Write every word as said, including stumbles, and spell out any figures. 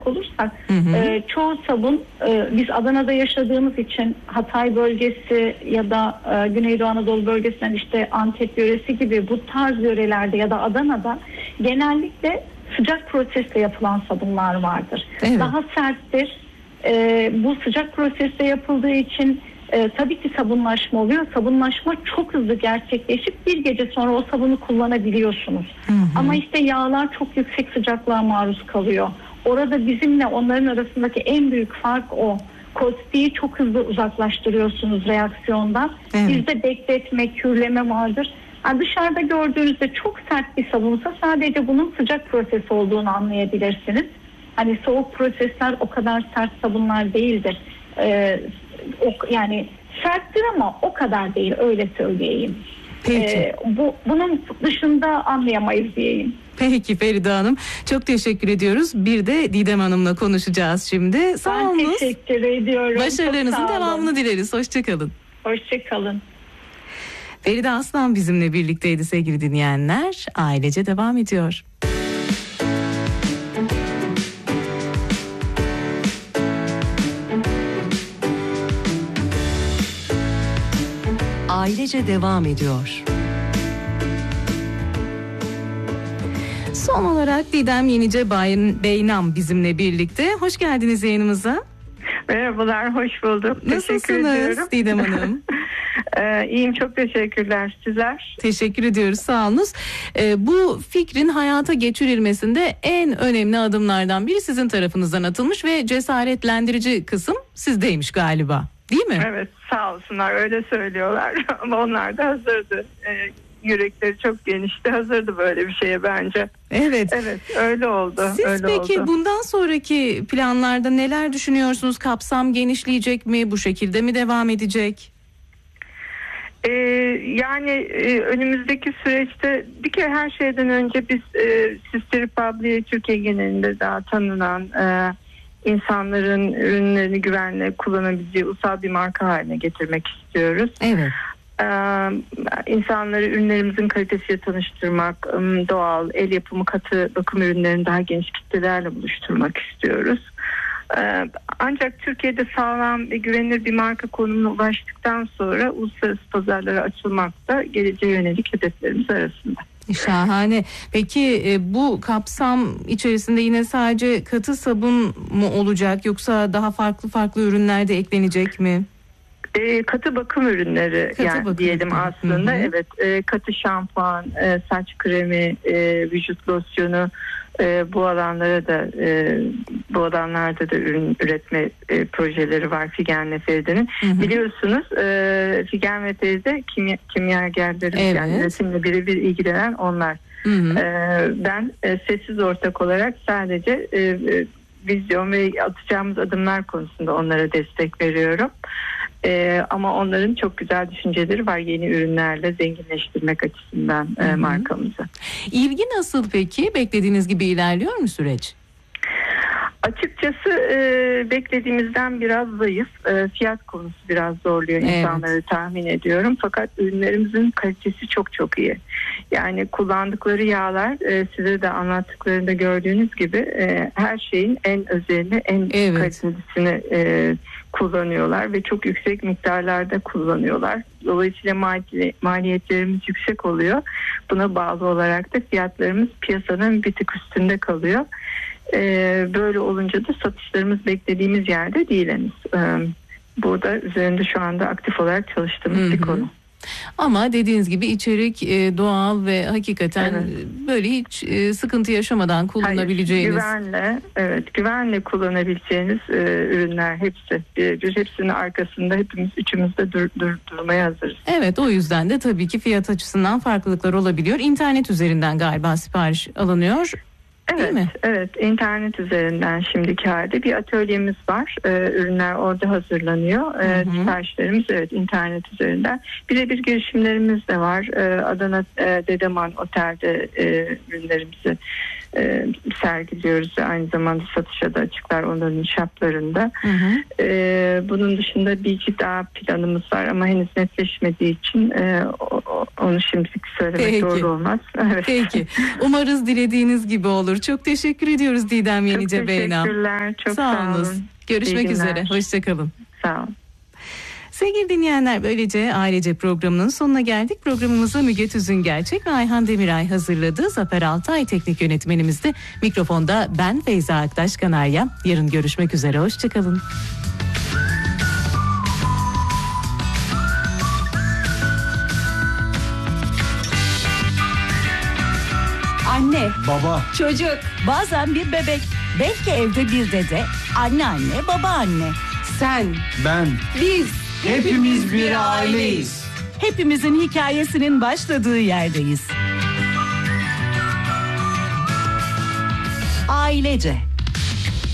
olursak hı hı. E, çoğu sabun e, biz Adana'da yaşadığımız için Hatay bölgesi ya da e, Güneydoğu Anadolu bölgesinden işte Antep yöresi gibi bu tarz yörelerde ya da Adana'da genellikle sıcak prosesle yapılan sabunlar vardır. Evet. Daha serttir. E, bu sıcak prosesle yapıldığı için e, tabii ki sabunlaşma oluyor. Sabunlaşma çok hızlı gerçekleşip bir gece sonra o sabunu kullanabiliyorsunuz. Hı hı. Ama işte yağlar çok yüksek sıcaklığa maruz kalıyor. Orada bizimle onların arasındaki en büyük fark o. Kostiği çok hızlı uzaklaştırıyorsunuz reaksiyondan. Evet. Bizde bekletme, kürleme vardır. Yani dışarıda gördüğünüzde çok sert bir sabunsa sadece bunun sıcak proses olduğunu anlayabilirsiniz. Hani soğuk prosesler o kadar sert sabunlar değildir. Ee, o, yani serttir ama o kadar değil, öyle söyleyeyim. Peki. Ee, bu, bunun dışında anlayamayız diyeyim. Peki Feride Hanım, çok teşekkür ediyoruz. Bir de Didem Hanım'la konuşacağız şimdi. Sağ ben olunuz. teşekkür ediyorum. Başarılarınızın devamını dileriz. Hoşçakalın. Hoşçakalın. Feride Aslan bizimle birlikteydi sevgili dinleyenler. Ailece devam ediyor. Ailece devam ediyor. Son olarak Didem Yenice Beynam bizimle birlikte. Hoş geldiniz yayınımıza. Merhabalar, hoş bulduk. Nasılsınız Didem Hanım? ee, iyiyim, çok teşekkürler. Sizler? Teşekkür ediyoruz, sağ olunuz. Ee, bu fikrin hayata geçirilmesinde en önemli adımlardan biri sizin tarafınızdan atılmış ve cesaretlendirici kısım sizdeymiş galiba, değil mi? Evet, sağ olsunlar, öyle söylüyorlar ama onlar da hazırdı. Ee, yürekleri çok genişti, hazırdı böyle bir şeye bence. Evet. Evet, öyle oldu. Siz öyle peki oldu. Bundan sonraki planlarda neler düşünüyorsunuz? Kapsam genişleyecek mi? Bu şekilde mi devam edecek? Ee, yani e, önümüzdeki süreçte bir kere her şeyden önce biz e, Sister Republic'i Türkiye genelinde daha tanınan e, insanların ürünlerini güvenle kullanabileceği ulusal bir marka haline getirmek istiyoruz. Evet. Ee, insanları ürünlerimizin kalitesiyle tanıştırmak, doğal, el yapımı katı bakım ürünlerini daha geniş kitlelerle buluşturmak istiyoruz. Ee, ancak Türkiye'de sağlam ve güvenilir bir marka konumuna ulaştıktan sonra uluslararası pazarlara açılmak da geleceğe yönelik hedeflerimiz arasında. Şahane. Peki bu kapsam içerisinde yine sadece katı sabun mu olacak yoksa daha farklı farklı ürünler de eklenecek mi? E, katı bakım ürünleri katı yani bakım diyelim ürünleri. Aslında. Hı hı. Evet, e, katı şampuan, e, saç kremi, e, vücut losyonu, e, bu alanlara da e, bu alanlarda da ürün üretme e, projeleri var Figen ve Feride'nin. Hı hı. Biliyorsunuz e, Figen ve Feride kimya, kimyagerleri, evet. Yani üretimle birebir ilgilenen onlar. Hı hı. E, ben e, sessiz ortak olarak sadece e, e, vizyon ve atacağımız adımlar konusunda onlara destek veriyorum. Ee, ama onların çok güzel düşünceleri var yeni ürünlerle zenginleştirmek açısından e, markamızı. İlgi nasıl peki? Beklediğiniz gibi ilerliyor mu süreç? Açıkçası e, beklediğimizden biraz zayıf. E, fiyat konusu biraz zorluyor evet. insanları tahmin ediyorum. Fakat ürünlerimizin kalitesi çok çok iyi. Yani kullandıkları yağlar e, size de anlattıklarında gördüğünüz gibi e, her şeyin en özelini, en evet. kalitesini e, kullanıyorlar ve çok yüksek miktarlarda kullanıyorlar. Dolayısıyla mali, maliyetlerimiz yüksek oluyor. Buna bağlı olarak da fiyatlarımız piyasanın bir tık üstünde kalıyor. Ee, böyle olunca da satışlarımız beklediğimiz yerde değil henüz. Ee, burada üzerinde şu anda aktif olarak çalıştığımız Hı-hı. bir konu. Ama dediğiniz gibi içerik e, doğal ve hakikaten evet. böyle hiç e, sıkıntı yaşamadan kullanabileceğiniz. Hayır, güvenle, evet, güvenle kullanabileceğiniz e, ürünler hepsi. Bir, bir hepsinin arkasında hepimiz üçümüz de dur, dur, durmaya hazırız. Evet, o yüzden de tabii ki fiyat açısından farklılıklar olabiliyor. İnternet üzerinden galiba sipariş alınıyor. Evet, evet. İnternet üzerinden şimdiki halde bir atölyemiz var. Ee, ürünler orada hazırlanıyor. Ee, siparişlerimiz evet internet üzerinden. Birebir girişimlerimiz de var. Ee, Adana e, Dedeman Otel'de e, ürünlerimizi e, sergiliyoruz. Aynı zamanda satışa da açıklar onların shoplarında. Hı hı. E, bunun dışında bir iki daha planımız var ama henüz netleşmediği için e, o, o, onu şimdilik söylemek Peki. doğru olmaz. Evet. Peki. Umarız dilediğiniz gibi olur. Çok teşekkür ediyoruz Didem Yenice Çok Beynam. teşekkürler. Çok Sağ sağ olun. olun. Görüşmek İyi üzere. günler. Hoşçakalın. Sağ olun. Sevgili dinleyenler, böylece Ailece programının sonuna geldik. Programımızı Müge Tüzüngerçek ve Ayhan Demiray hazırladı. Zafer Altay teknik yönetmenimizdi. Mikrofonda ben Feyza Aktaş Kanarya. Yarın görüşmek üzere. Hoşçakalın. Anne, Baba, çocuk, bazen bir bebek, belki evde bir dede, anneanne, babaanne. Sen, ben, biz, hepimiz bir aileyiz. hepimizin hikayesinin başladığı yerdeyiz. Ailece.